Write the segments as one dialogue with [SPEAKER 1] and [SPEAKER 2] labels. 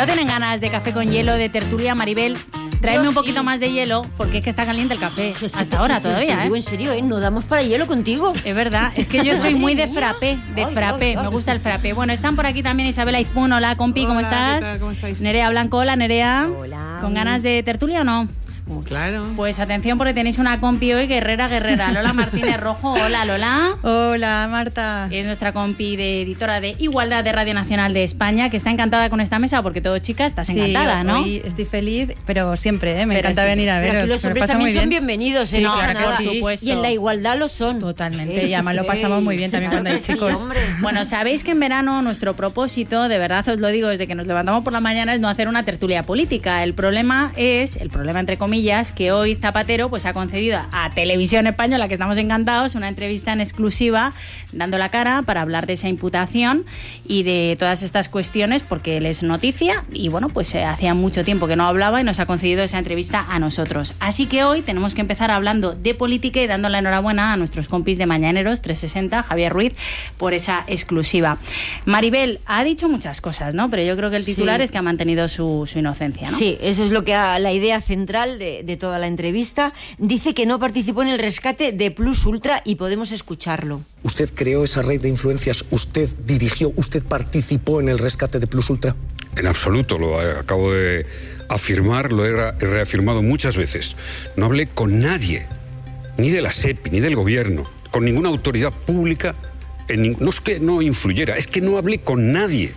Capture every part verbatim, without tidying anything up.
[SPEAKER 1] ¿No tienen ganas de café con hielo, de tertulia, Maribel? Tráeme un poquito sí. más de hielo, porque es que está caliente el café. Es que Hasta te, ahora te, todavía,
[SPEAKER 2] te
[SPEAKER 1] ¿eh?
[SPEAKER 2] digo en serio, ¿eh? No damos para hielo contigo.
[SPEAKER 1] Es verdad, es que yo soy muy de frappé, de
[SPEAKER 2] ay,
[SPEAKER 1] frappé.
[SPEAKER 2] ay, ay.
[SPEAKER 1] Me gusta el frappé. Bueno, están por aquí también Isabela Izpún. Hola, compi, ¿cómo
[SPEAKER 3] Hola,
[SPEAKER 1] estás?
[SPEAKER 3] ¿qué tal? ¿Cómo estáis?
[SPEAKER 1] Nerea Blanco, hola, Nerea.
[SPEAKER 2] Hola.
[SPEAKER 1] ¿Con ganas de tertulia o no?
[SPEAKER 3] Claro.
[SPEAKER 1] Pues atención porque tenéis una compi hoy, guerrera, guerrera. Lola Martínez Rojo, hola Lola.
[SPEAKER 4] Hola Marta.
[SPEAKER 1] Es nuestra compi de editora de Igualdad de Radio Nacional de España, que está encantada con esta mesa porque todo, chica, estás encantada,
[SPEAKER 4] sí,
[SPEAKER 1] ¿no?
[SPEAKER 4] Hoy estoy feliz, pero siempre, ¿eh? Me
[SPEAKER 1] pero
[SPEAKER 4] encanta
[SPEAKER 1] sí.
[SPEAKER 4] venir a veros.
[SPEAKER 2] Pero aquí los hombres también son
[SPEAKER 4] bien.
[SPEAKER 2] bienvenidos, ¿eh?
[SPEAKER 1] Sí,
[SPEAKER 2] no,
[SPEAKER 1] claro
[SPEAKER 2] nada.
[SPEAKER 1] que por supuesto.
[SPEAKER 2] Y en la igualdad lo son.
[SPEAKER 4] Totalmente, y además lo pasamos muy bien también cuando hay
[SPEAKER 2] Sí,
[SPEAKER 4] chicos.
[SPEAKER 2] hombre.
[SPEAKER 1] Bueno, sabéis que en verano nuestro propósito, de verdad os lo digo desde que nos levantamos por la mañana, es no hacer una tertulia política. El problema es, el problema entre comillas, que hoy Zapatero pues ha concedido a Televisión Española, que estamos encantados, una entrevista en exclusiva dando la cara para hablar de esa imputación y de todas estas cuestiones, porque él es noticia y bueno, pues eh, hacía mucho tiempo que no hablaba y nos ha concedido esa entrevista a nosotros. Así que hoy tenemos que empezar hablando de política y dando la enhorabuena a nuestros compis de Mañaneros trescientos sesenta, Javier Ruiz, por esa exclusiva. Maribel ha dicho muchas cosas, ¿no? Pero yo creo que el titular sí. es que ha mantenido su, su inocencia, ¿no?
[SPEAKER 2] Sí, eso es lo que ha, la idea central de, de toda la entrevista. Dice que no participó en el rescate de Plus Ultra y podemos escucharlo.
[SPEAKER 5] ¿Usted creó esa red de influencias? ¿Usted dirigió? ¿Usted participó en el rescate de Plus Ultra?
[SPEAKER 6] En absoluto, lo acabo de afirmar, lo he reafirmado muchas veces. No hablé con nadie, ni de la SEPI, ni del gobierno, con ninguna autoridad pública. En, no es que no influyera, es que no hablé con nadie.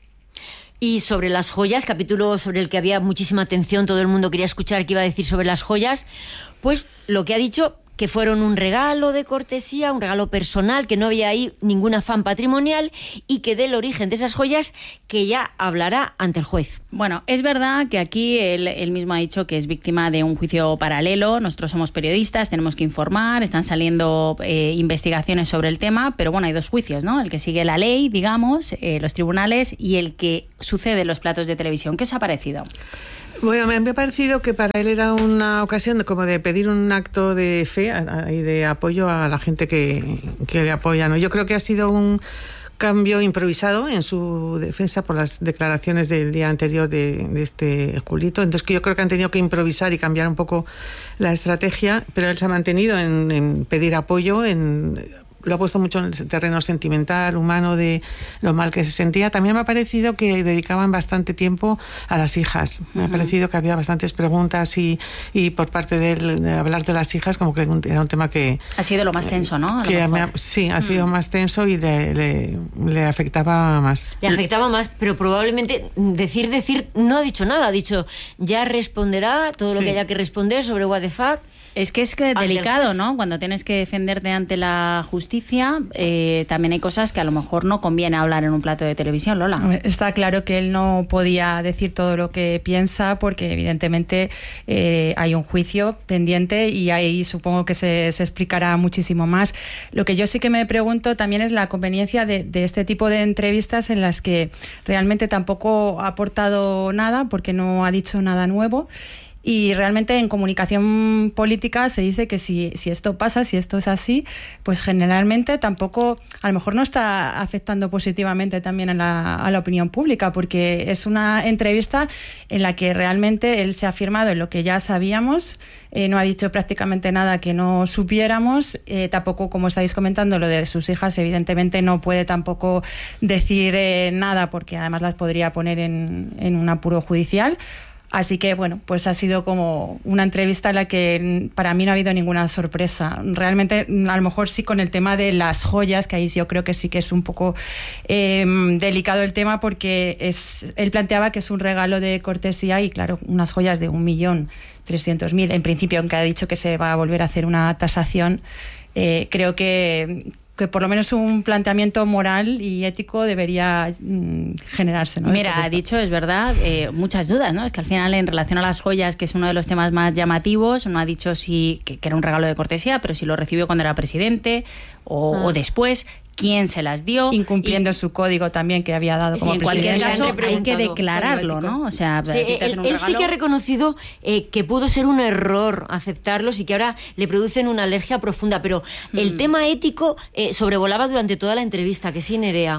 [SPEAKER 2] Y sobre las joyas, capítulo sobre el que había muchísima atención, todo el mundo quería escuchar qué iba a decir sobre las joyas, pues lo que ha dicho, que fueron un regalo de cortesía, un regalo personal, que no había ahí ningún afán patrimonial y que del origen de esas joyas que ya hablará ante el juez.
[SPEAKER 1] Bueno, es verdad que aquí él, él mismo ha dicho que es víctima de un juicio paralelo. Nosotros somos periodistas, tenemos que informar, están saliendo eh, investigaciones sobre el tema, pero bueno, hay dos juicios, ¿no? El que sigue la ley, digamos, eh, los tribunales, y el que sucede en los platos de televisión. ¿Qué os ha parecido?
[SPEAKER 3] Bueno, me ha parecido que para él era una ocasión como de pedir un acto de fe y de apoyo a la gente que, que le apoya, ¿no? Yo creo que ha sido un cambio improvisado en su defensa por las declaraciones del día anterior de, de este Julito. Entonces que yo creo que han tenido que improvisar y cambiar un poco la estrategia, pero él se ha mantenido en, en pedir apoyo, en... lo ha puesto mucho en el terreno sentimental, humano, de lo mal que se sentía. También me ha parecido que dedicaban bastante tiempo a las hijas. Me uh-huh. ha parecido que había bastantes preguntas y, y por parte de él, de hablar de las hijas, como que era un tema que...
[SPEAKER 1] Ha sido lo más tenso, ¿no?
[SPEAKER 3] Que me ha, sí, ha sido uh-huh. más tenso y le, le, le afectaba más.
[SPEAKER 2] Le afectaba más, pero probablemente decir, decir, no ha dicho nada. Ha dicho, ya responderá todo lo sí. que haya que responder sobre what the fuck.
[SPEAKER 1] Es que es que delicado, ¿no? Cuando tienes que defenderte ante la justicia, eh, también hay cosas que a lo mejor no conviene hablar en un plato de televisión, Lola.
[SPEAKER 4] Está claro que él no podía decir todo lo que piensa porque evidentemente eh, hay un juicio pendiente y ahí supongo que se, se explicará muchísimo más. Lo que yo sí que me pregunto también es la conveniencia de, de este tipo de entrevistas en las que realmente tampoco ha aportado nada porque no ha dicho nada nuevo. Y realmente en comunicación política se dice que si, si esto pasa, si esto es así, pues generalmente tampoco, a lo mejor no está afectando positivamente también a la, a la opinión pública, porque es una entrevista en la que realmente él se ha afirmado en lo que ya sabíamos, eh, no ha dicho prácticamente nada que no supiéramos, eh, tampoco, como estáis comentando, lo de sus hijas, evidentemente no puede tampoco decir eh, nada, porque además las podría poner en, en un apuro judicial. Así que, bueno, pues ha sido como una entrevista en la que para mí no ha habido ninguna sorpresa. Realmente, a lo mejor sí con el tema de las joyas, que ahí yo creo que sí que es un poco eh, delicado el tema, porque es, él planteaba que es un regalo de cortesía y, claro, unas joyas de un millón trescientos mil. En principio, aunque ha dicho que se va a volver a hacer una tasación, eh, creo que... que por lo menos un planteamiento moral y ético debería mmm, generarse, ¿no?
[SPEAKER 1] Mira, ha dicho, es verdad, eh, muchas dudas, ¿no? Es que al final, en relación a las joyas, que es uno de los temas más llamativos, no ha dicho si que, que era un regalo de cortesía, pero si lo recibió cuando era presidente o, ah. o después, quién se las dio.
[SPEAKER 4] Incumpliendo
[SPEAKER 1] y,
[SPEAKER 4] su código también que había dado como
[SPEAKER 1] sí, en
[SPEAKER 4] presidente.
[SPEAKER 1] cualquier caso hay que declararlo, ¿no? O sea,
[SPEAKER 2] sí, él, él sí que ha reconocido eh, que pudo ser un error aceptarlos y que ahora le producen una alergia profunda, pero mm. el tema ético eh, sobrevolaba durante toda la entrevista, que sí, Nerea.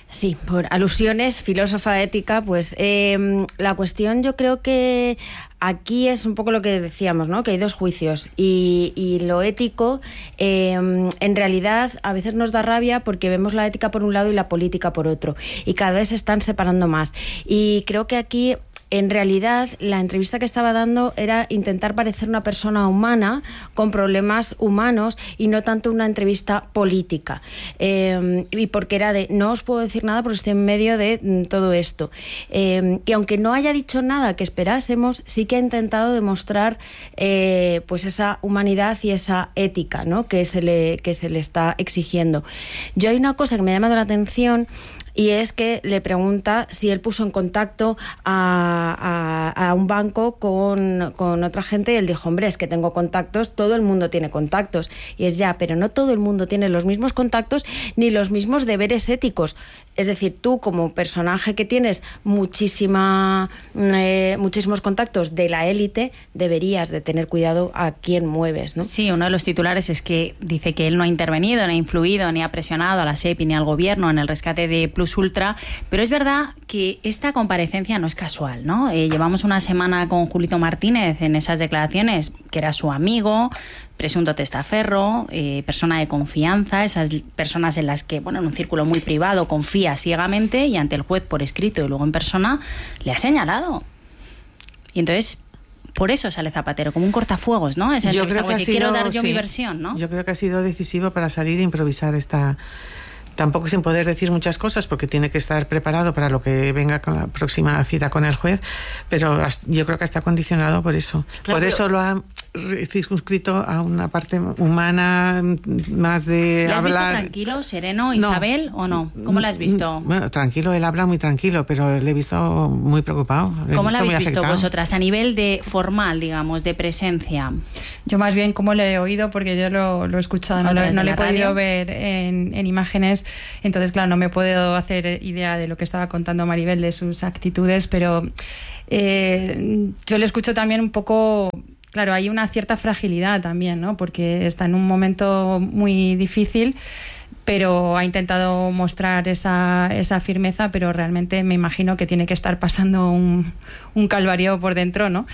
[SPEAKER 7] Sí, por alusiones, filósofa ética, pues eh, la cuestión yo creo que aquí es un poco lo que decíamos, ¿no? Que hay dos juicios y, y lo ético eh, en realidad a veces nos da rabia porque vemos la ética por un lado y la política por otro y cada vez se están separando más y creo que aquí en realidad la entrevista que estaba dando era intentar parecer una persona humana con problemas humanos y no tanto una entrevista política eh, y porque era de no os puedo decir nada porque estoy en medio de mm, todo esto eh, y aunque no haya dicho nada que esperásemos, sí que ha intentado demostrar eh, pues esa humanidad y esa ética, ¿no? que, se le, que se le está exigiendo. Yo hay una cosa que me ha llamado la atención y es que le pregunta si él puso en contacto a, a, a un banco con, con otra gente y él dijo, hombre, es que tengo contactos, todo el mundo tiene contactos. Y es ya, pero no todo el mundo tiene los mismos contactos ni los mismos deberes éticos. Es decir, tú como personaje que tienes muchísima, eh, muchísimos contactos de la élite, deberías de tener cuidado a quién mueves, ¿no?
[SPEAKER 1] Sí, uno de los titulares es que dice que él no ha intervenido, ni ha influido, ni ha presionado a la SEPI ni al gobierno en el rescate de Plus Ultra, pero es verdad que esta comparecencia no es casual, ¿no? Eh, llevamos una semana con Julito Martínez en esas declaraciones, que era su amigo, presunto testaferro, eh, persona de confianza, esas personas en las que, bueno, en un círculo muy privado confía ciegamente y ante el juez por escrito y luego en persona le ha señalado. Y entonces, por eso sale Zapatero, como un cortafuegos, ¿no? Esa
[SPEAKER 3] yo creo que ha
[SPEAKER 1] que
[SPEAKER 3] sido,
[SPEAKER 1] quiero dar yo
[SPEAKER 3] sí,
[SPEAKER 1] mi versión, ¿no?
[SPEAKER 3] Yo creo que ha sido decisivo para salir e improvisar esta... Tampoco sin poder decir muchas cosas porque tiene que estar preparado para lo que venga con la próxima cita con el juez, pero yo creo que está condicionado por eso.
[SPEAKER 2] Claro,
[SPEAKER 3] por eso
[SPEAKER 2] pero...
[SPEAKER 3] lo ha circunscrito a una parte humana, más de
[SPEAKER 1] ¿Le has
[SPEAKER 3] hablar.
[SPEAKER 1] visto tranquilo, sereno, Isabel, no, o no? ¿Cómo lo has visto?
[SPEAKER 3] Bueno, tranquilo, él habla muy tranquilo, pero le he visto muy preocupado.
[SPEAKER 1] ¿Cómo lo habéis visto
[SPEAKER 3] afectado.
[SPEAKER 1] vosotras a nivel de formal, digamos, de presencia?
[SPEAKER 4] Yo más bien como le he oído, porque yo lo, lo he escuchado, no, lo, no le he podido
[SPEAKER 1] radio?
[SPEAKER 4] ver en, en imágenes, entonces claro, no me puedo hacer idea de lo que estaba contando Maribel, de sus actitudes, pero eh, yo le escucho también un poco... Claro, hay una cierta fragilidad también, ¿no? Porque está en un momento muy difícil, pero ha intentado mostrar esa, esa firmeza, pero realmente me imagino que tiene que estar pasando un, un calvario por dentro, ¿no?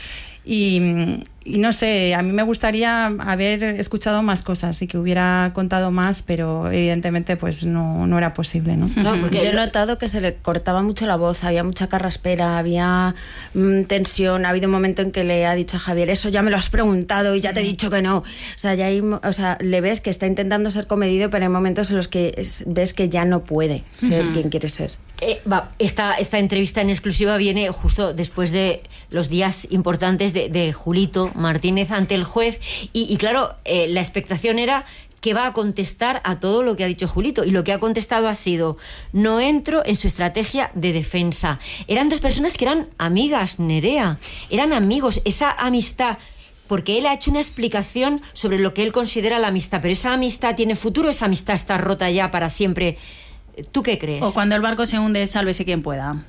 [SPEAKER 4] Y, y no sé, a mí me gustaría haber escuchado más cosas y que hubiera contado más, pero evidentemente pues no, no era posible, ¿no?
[SPEAKER 7] No, porque yo he notado que se le cortaba mucho la voz, había mucha carraspera, había mmm, tensión, ha habido un momento en que le ha dicho a Javier, eso ya me lo has preguntado y ya te he dicho que no. O sea, ya hay, o sea, le ves que está intentando ser comedido, pero hay momentos en los que es, ves que ya no puede ser uh-huh. quien quiere ser.
[SPEAKER 2] Eh, va, esta, esta entrevista en exclusiva viene justo después de los días importantes de, de Julito Martínez ante el juez y, y claro, eh, la expectación era que va a contestar a todo lo que ha dicho Julito y lo que ha contestado ha sido no entro en su estrategia de defensa. Eran dos personas que eran amigas, Nerea, eran amigos, esa amistad, porque él ha hecho una explicación sobre lo que él considera la amistad, pero esa amistad tiene futuro, esa amistad está rota ya para siempre. ¿Tú qué crees?
[SPEAKER 1] O cuando el barco se hunde, sálvese quien pueda.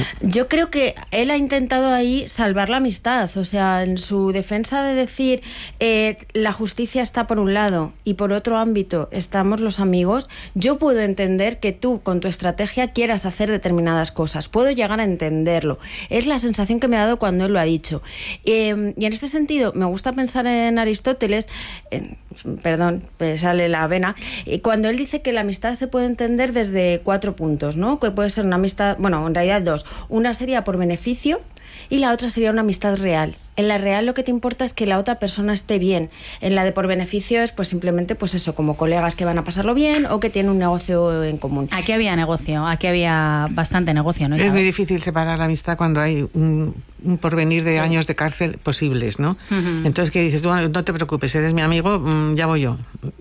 [SPEAKER 7] Yo creo que él ha intentado ahí salvar la amistad. O sea, en su defensa de decir eh, la justicia está por un lado y por otro ámbito estamos los amigos, yo puedo entender que tú con tu estrategia quieras hacer determinadas cosas. Puedo llegar a entenderlo. Es la sensación que me ha dado cuando él lo ha dicho. Eh, y en este sentido, me gusta pensar en Aristóteles, eh, perdón, me sale la vena, eh, cuando él dice que la amistad se puede entender desde de cuatro puntos, ¿no? Que puede ser una amistad, bueno, en realidad dos. Una sería por beneficio y la otra sería una amistad real. En la real lo que te importa es que la otra persona esté bien. En la de por beneficio es pues simplemente pues eso, como colegas que van a pasarlo bien o que tienen un negocio en común.
[SPEAKER 1] Aquí había negocio, aquí había bastante negocio, ¿no?
[SPEAKER 3] Es muy difícil separar la amistad cuando hay un, un porvenir de sí. años de cárcel posibles, ¿no? Uh-huh. Entonces que dices, bueno, no te preocupes, eres mi amigo, ya voy yo.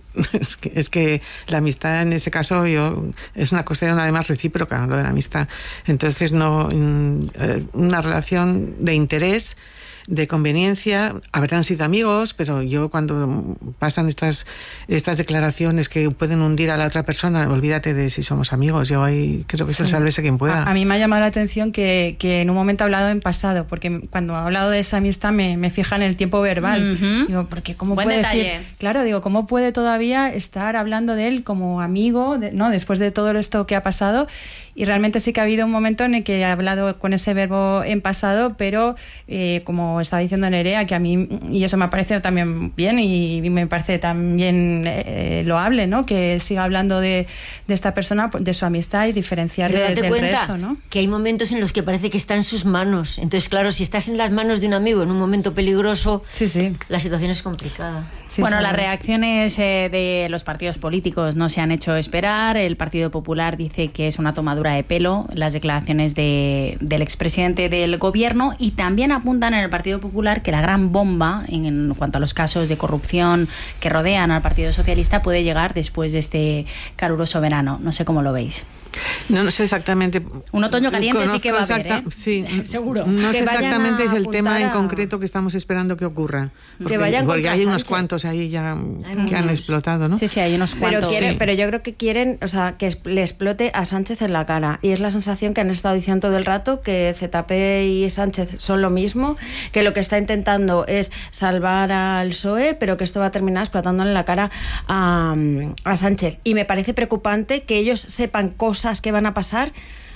[SPEAKER 3] Es que, es que la amistad en ese caso yo es una cuestión además recíproca, lo de la amistad. Entonces no una relación de interés de conveniencia. Habrán sido amigos, pero yo cuando pasan estas, estas declaraciones que pueden hundir a la otra persona, olvídate de si somos amigos. Yo ahí creo que se sálvese quien pueda.
[SPEAKER 4] A, a mí me ha llamado la atención que, que en un momento ha hablado en pasado, porque cuando ha hablado de esa amistad me, me fija en el tiempo verbal. Uh-huh. Digo, porque ¿cómo
[SPEAKER 1] Buen
[SPEAKER 4] puede
[SPEAKER 1] detalle.
[SPEAKER 4] decir? Claro, digo, ¿cómo puede todavía estar hablando de él como amigo, de, ¿no? Después de todo esto que ha pasado? Y realmente sí que ha habido un momento en el que ha hablado con ese verbo en pasado, pero eh, como estaba diciendo Nerea, que a mí, y eso me parece también bien y me parece también eh, loable, ¿no? Que siga hablando de, de esta persona, de su amistad y diferenciar de, del
[SPEAKER 2] cuenta
[SPEAKER 4] resto, ¿no?
[SPEAKER 2] Que hay momentos en los que parece que está en sus manos. Entonces, claro, si estás en las manos de un amigo en un momento peligroso,
[SPEAKER 4] sí, sí.
[SPEAKER 2] la situación es complicada.
[SPEAKER 1] Sí, bueno, las reacciones eh, de los partidos políticos no se han hecho esperar. El Partido Popular dice que es una tomadura de pelo las declaraciones de, del expresidente del gobierno, y también apuntan en el Partido Popular que la gran bomba en, en cuanto a los casos de corrupción que rodean al Partido Socialista puede llegar después de este caluroso verano. No sé cómo lo veis.
[SPEAKER 3] No, no sé exactamente.
[SPEAKER 1] Un otoño caliente
[SPEAKER 3] Conozco
[SPEAKER 1] sí que va a haber, ¿eh?
[SPEAKER 3] Sí,
[SPEAKER 1] seguro.
[SPEAKER 3] No
[SPEAKER 7] que
[SPEAKER 3] sé exactamente es el tema
[SPEAKER 7] a...
[SPEAKER 3] en concreto que estamos esperando que ocurra. Porque,
[SPEAKER 7] que vayan
[SPEAKER 3] porque hay
[SPEAKER 7] Sánchez.
[SPEAKER 3] unos cuantos ahí ya
[SPEAKER 2] Hay
[SPEAKER 3] que
[SPEAKER 2] muchos.
[SPEAKER 3] han explotado, ¿no?
[SPEAKER 1] Sí, sí, hay unos cuantos.
[SPEAKER 7] Pero, quiere,
[SPEAKER 1] Sí.
[SPEAKER 7] pero yo creo que quieren, o sea, que le explote a Sánchez en la cara. Y es la sensación que han estado diciendo todo el rato, que Z P y Sánchez son lo mismo, que lo que está intentando es salvar al P S O E, pero que esto va a terminar explotándole en la cara a, a Sánchez. Y me parece preocupante que ellos sepan cosas que van a pasar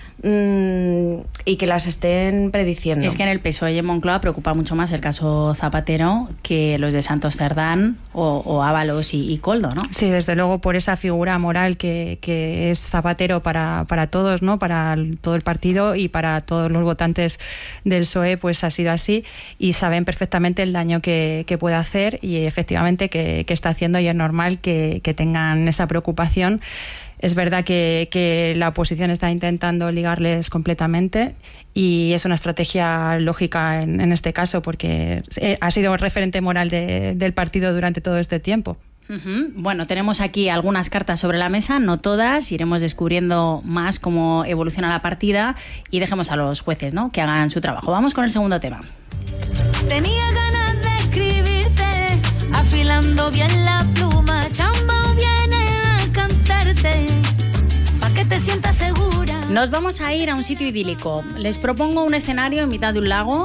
[SPEAKER 7] mmm, y que las estén prediciendo.
[SPEAKER 1] Es que en el P S O E y en Moncloa preocupa mucho más el caso Zapatero que los de Santos Cerdán o, o Ábalos y, y Koldo, ¿no?
[SPEAKER 4] Sí, desde luego, por esa figura moral que, que es Zapatero para, para todos, ¿no? Para el, todo el partido y para todos los votantes del P S O E, pues ha sido así, y saben perfectamente el daño que, que puede hacer y efectivamente que, que está haciendo, y es normal que, que tengan esa preocupación. Es verdad que, que la oposición está intentando ligarles completamente, y es una estrategia lógica en, en este caso, porque ha sido referente moral de, del partido durante todo este tiempo.
[SPEAKER 1] Uh-huh. Bueno, tenemos aquí algunas cartas sobre la mesa, no todas, iremos descubriendo más cómo evoluciona la partida, y dejemos a los jueces, ¿no?, que hagan su trabajo. Vamos con el segundo tema.
[SPEAKER 8] Tenía ganas de escribirte, afilando bien la pluma, Chambao viene a cantarte, pa' que te sientas segura.
[SPEAKER 1] Nos vamos a ir a un sitio idílico. Les propongo un escenario en mitad de un lago,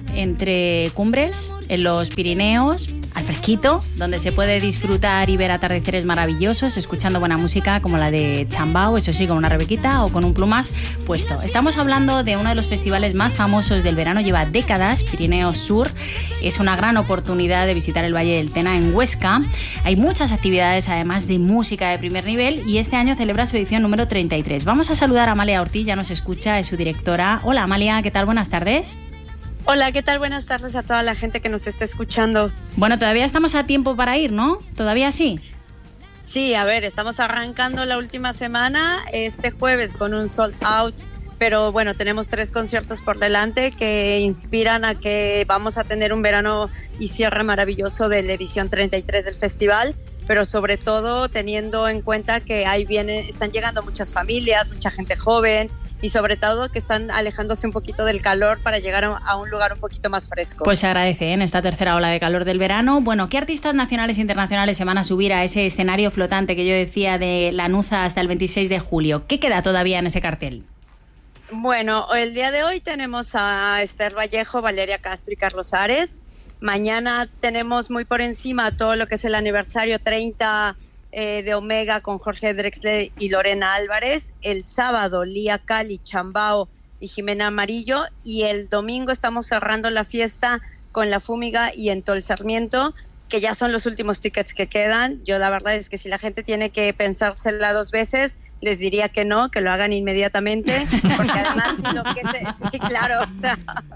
[SPEAKER 1] entre cumbres, en los Pirineos, al fresquito, donde se puede disfrutar y ver atardeceres maravillosos, escuchando buena música como la de Chambao, eso sí, con una rebequita o con un plumas puesto. Estamos hablando de uno de los festivales más famosos del verano, lleva décadas, Pirineos Sur. Es una gran oportunidad de visitar el Valle del Tena en Huesca. Hay muchas actividades, además de música de primer nivel, y este año celebra su edición número treinta y tres. Vamos a saludar a Amalia Ortiz, ya nos escucha, es su directora. Hola Amalia, ¿qué tal? Buenas tardes.
[SPEAKER 9] Hola, ¿qué tal? Buenas tardes a toda la gente que nos está escuchando.
[SPEAKER 1] Bueno, todavía estamos a tiempo para ir, ¿no? ¿Todavía sí?
[SPEAKER 9] Sí, a ver, estamos arrancando la última semana este jueves con un sold out, pero bueno, tenemos tres conciertos por delante que inspiran a que vamos a tener un verano y cierre maravilloso de la edición treinta y tres del festival, pero sobre todo teniendo en cuenta que ahí viene, están llegando muchas familias, mucha gente joven, y sobre todo que están alejándose un poquito del calor para llegar a un lugar un poquito más fresco.
[SPEAKER 1] Pues se agradece, ¿eh?, en esta tercera ola de calor del verano. Bueno, ¿qué artistas nacionales e internacionales se van a subir a ese escenario flotante que yo decía de Lanuza hasta el veintiséis de julio? ¿Qué queda todavía en ese cartel?
[SPEAKER 9] Bueno, el día de hoy tenemos a Esther Vallejo, Valeria Castro y Carlos Ares. Mañana tenemos muy por encima todo lo que es el aniversario treinta Eh, de Omega con Jorge Drexler y Lorena Álvarez. El sábado Lía Cali, Chambao y Jimena Amarillo, y el domingo estamos cerrando la fiesta con La Fúmiga y Entol Sarmiento, que ya son los últimos tickets que quedan. Yo la verdad es que si la gente tiene que pensársela dos veces, les diría que no, que lo hagan inmediatamente, porque además lo que se, sí, claro, o sea,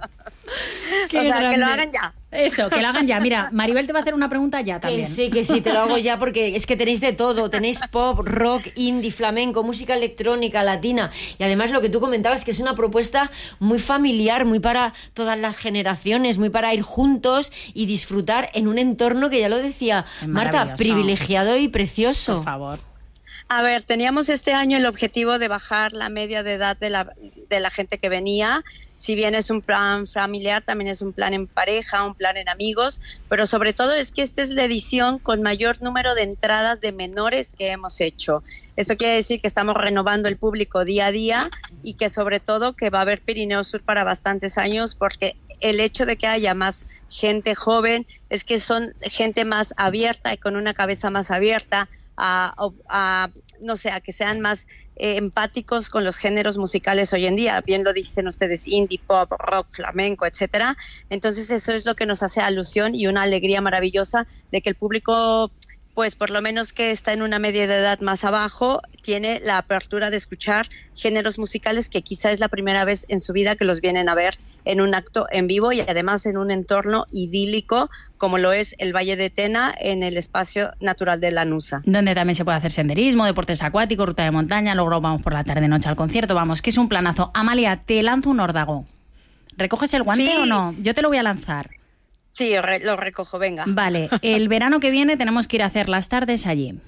[SPEAKER 9] o sea que lo hagan ya.
[SPEAKER 1] Eso, que lo hagan ya. Mira, Maribel te va a hacer una pregunta ya también.
[SPEAKER 2] Que sí, que sí, te lo hago ya, porque es que tenéis de todo. Tenéis pop, rock, indie, flamenco, música electrónica, latina. Y además lo que tú comentabas, que es una propuesta muy familiar, muy para todas las generaciones, muy para ir juntos y disfrutar en un entorno que, ya lo decía Marta, privilegiado y precioso.
[SPEAKER 1] Por favor.
[SPEAKER 9] A ver, teníamos este año el objetivo de bajar la media de edad de la, de la gente que venía. Si bien es un plan familiar, también es un plan en pareja, un plan en amigos, pero sobre todo es que esta es la edición con mayor número de entradas de menores que hemos hecho. Esto quiere decir que estamos renovando el público día a día y que sobre todo que va a haber Pirineo Sur para bastantes años, porque el hecho de que haya más gente joven es que son gente más abierta y con una cabeza más abierta a, a no sé, a que sean más eh, empáticos con los géneros musicales hoy en día. Bien lo dicen ustedes, indie, pop, rock, flamenco, etcétera. Entonces eso es lo que nos hace alusión y una alegría maravillosa de que el público, pues por lo menos que está en una media de edad más abajo, tiene la apertura de escuchar géneros musicales que quizá es la primera vez en su vida que los vienen a ver en un acto en vivo y además en un entorno idílico como lo es el Valle de Tena en el espacio natural de Lanusa.
[SPEAKER 1] Donde también se puede hacer senderismo, deportes acuáticos, ruta de montaña, luego vamos por la tarde-noche al concierto, vamos, que es un planazo. Amalia, te lanzo un órdago. ¿Recoges el guante
[SPEAKER 9] Sí.
[SPEAKER 1] o no? Yo te lo voy a lanzar.
[SPEAKER 9] Sí, re- lo recojo, venga.
[SPEAKER 1] Vale, el verano que viene tenemos que ir a hacer las tardes allí.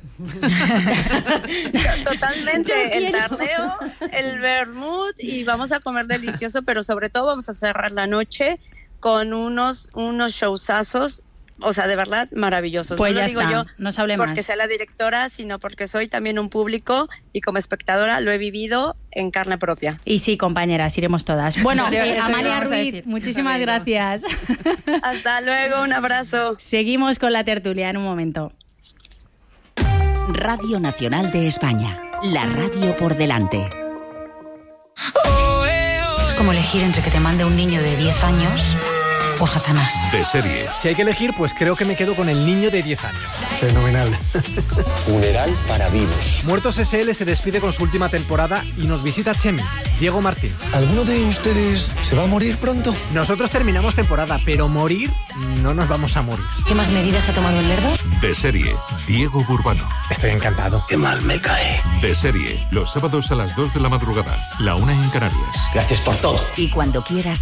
[SPEAKER 9] Totalmente, el tardeo, el vermut y vamos a comer delicioso, pero sobre todo vamos a cerrar la noche con unos, unos showzazos, o sea, de verdad maravillosos.
[SPEAKER 1] Pues
[SPEAKER 9] no
[SPEAKER 1] ya
[SPEAKER 9] lo digo
[SPEAKER 1] está,
[SPEAKER 9] yo
[SPEAKER 1] no se hable
[SPEAKER 9] porque
[SPEAKER 1] más.
[SPEAKER 9] sea la directora, sino porque soy también un público y como espectadora lo he vivido en carne propia.
[SPEAKER 1] Y sí, compañeras, iremos todas. Bueno,
[SPEAKER 4] Eso
[SPEAKER 1] eh,
[SPEAKER 4] lo
[SPEAKER 1] Amalia
[SPEAKER 4] vamos a
[SPEAKER 1] Ruiz,
[SPEAKER 4] decir.
[SPEAKER 1] muchísimas gracias.
[SPEAKER 9] Hasta luego, un abrazo.
[SPEAKER 1] Seguimos con la tertulia en un momento.
[SPEAKER 10] Radio Nacional de España, la radio por delante.
[SPEAKER 11] Es como elegir entre que te mande un niño de diez años o Satanás.
[SPEAKER 12] De serie. Si hay que elegir, pues creo que me quedo con el niño de diez años.
[SPEAKER 5] Fenomenal. Funeral para vivos.
[SPEAKER 12] Muertos S L se despide con su última temporada y nos visita Chemi, Diego Martín.
[SPEAKER 5] ¿Alguno de ustedes se va a morir pronto?
[SPEAKER 12] Nosotros terminamos temporada, pero morir no nos vamos a morir.
[SPEAKER 11] ¿Qué más medidas ha tomado el Lerdo?
[SPEAKER 12] De serie, Diego Burbano. Estoy encantado.
[SPEAKER 5] Qué mal me cae.
[SPEAKER 12] De serie, los sábados a las dos de la madrugada, la una en Canarias.
[SPEAKER 5] Gracias por todo.
[SPEAKER 10] Y cuando quieras,